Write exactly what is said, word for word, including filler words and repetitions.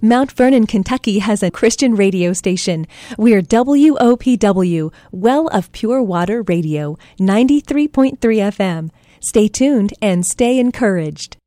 Mount Vernon, Kentucky has a Christian radio station. We're W O P W, Well of Pure Water Radio, ninety-three point three F M. Stay tuned and stay encouraged.